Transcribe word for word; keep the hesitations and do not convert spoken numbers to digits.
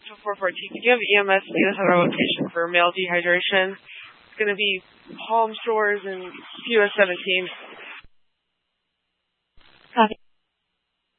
four fourteen. Can you have E M S meet us at our location for male dehydration? It's going to be Palm Shores and U S seventeen.